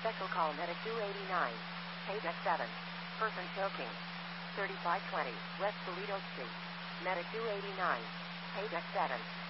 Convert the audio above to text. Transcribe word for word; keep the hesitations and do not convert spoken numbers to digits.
Special call Medic two eighty-nine. Paydeck seven. Person choking. thirty-five twenty West Toledo Street. Medic two eighty-nine. Paydeck seven.